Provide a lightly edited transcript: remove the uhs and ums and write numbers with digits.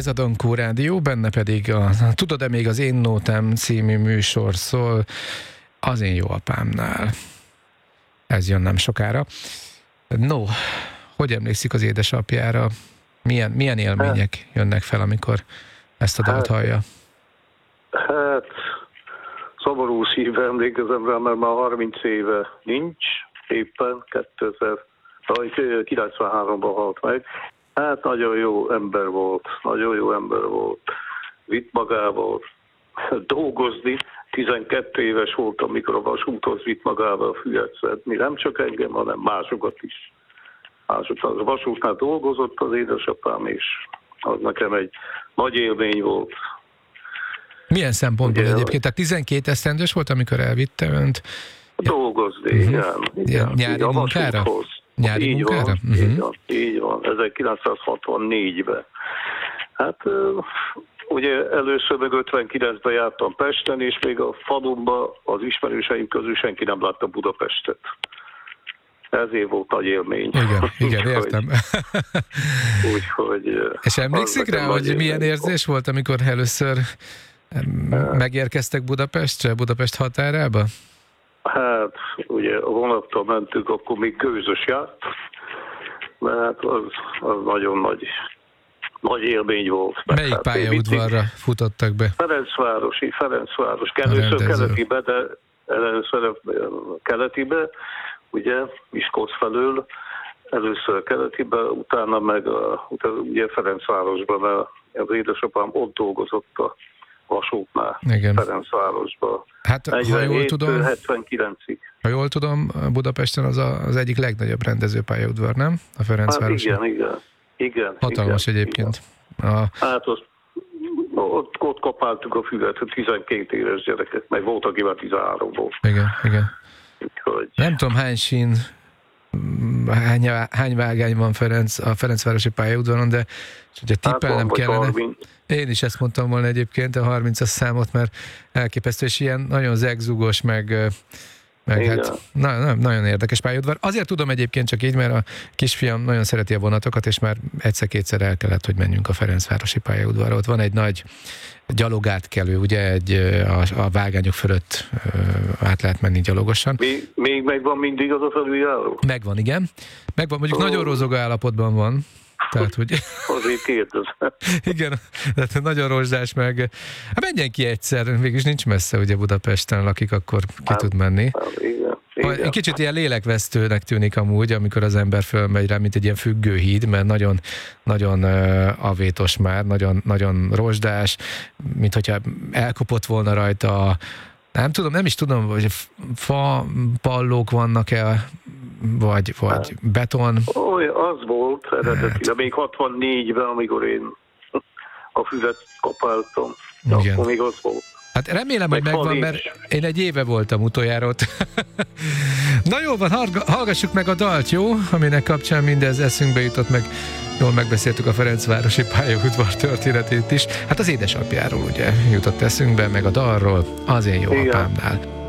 Ez a Dankó Rádió, benne pedig a Tudod-e még az Én Nótám című műsor szól az én jó apámnál. Ez jön nem sokára. No, hogy emlékszik az édesapjára? Milyen élmények jönnek fel, amikor ezt a dalt hallja? Hát, szomorú szívvel emlékezem rá, mert már 30 éve nincs, éppen 93-ban halt meg. Hát nagyon jó ember volt, vitt magával dolgozni. 12 éves volt, amikor a vasúthoz vitt magával füvet szedni. Nem csak engem, hanem másokat is. A vasútnál dolgozott az édesapám, és az nekem egy nagy élmény volt. Milyen szempontból ugye, egyébként? Tehát 12 esztendős volt, amikor elvitte önt? Dolgozni, igen. Nyári munkára? Így van, 1964-ben. Hát ugye először meg 59-ben jártam Pesten, és még a falumban az ismerőseim közül senki nem látta Budapestet. Ezért volt nagy élmény. Igen, értem. Úgyhogy... És emlékszik rá, hogy milyen érzés volt, amikor először megérkeztek Budapestre, Budapest határába? Hát, ugye a vonattal mentünk, akkor még gőzös járt, mert az nagyon nagy élmény volt. Melyik hát, pályaudvarra futottak be? Ferencváros. Először keletibe, ugye, Miskolc felől, először keletibe, utána meg ugye Ferencvárosban, mert az édesapám ott dolgozott a vasútnál, Ferencvárosban. Hát, ha jól tudom, 79-ig. Ha jól tudom, Budapesten az egyik legnagyobb rendezőpályaudvar, nem? A Ferencváros. Hát igen. Hatalmas egyébként. Hát ott kapáltuk a füvet, 12 éves gyerekek, meg volt, akivel 13 volt. Igen. Úgyhogy... Nem tudom, hány vágány van a Ferencvárosi pályaudvaron, de hogyha tippelnem kellene... 30. Én is ezt mondtam volna egyébként, a 30-as számot, mert elképesztő, és ilyen nagyon zegzugos, meg hát nagyon érdekes pályaudvar. Azért tudom egyébként csak így, mert a kisfiam nagyon szereti a vonatokat, és már egyszer-kétszer el kellett, hogy menjünk a Ferencvárosi pályaudvarra. Ott van egy nagy gyalogátkelő, ugye a vágányok fölött át lehet menni gyalogosan. Még megvan mindig az a felüljáró? Megvan, igen. Megvan, mondjuk nagyon rozogó állapotban van. Tehát, hogy... Azért kérdezem. Igen, tehát nagyon rozsdás meg. Hát menjen ki egyszer, végülis nincs messze, ugye Budapesten lakik, akkor ki tud menni. Igen. Kicsit ilyen lélekvesztőnek tűnik amúgy, amikor az ember fölmegy rá, mint egy ilyen függőhíd, mert nagyon avétos már, nagyon rozsdás, mint hogyha elkopott volna rajta. Nem is tudom, hogy fa pallók vannak-e, vagy beton. Az volt eredetileg, még 64-ben, amikor én a füvet kapáltam. Akkor még az volt. Hát remélem, hogy megvan, mert én egy éve voltam utoljára ott. Na jó van, hallgassuk meg a dalt, jó? Aminek kapcsán mindez eszünkbe jutott, meg jól megbeszéltük a Ferencvárosi pályaudvar történetét is. Hát az édesapjáról ugye jutott eszünkbe, meg a dalról, az én jó apámnál.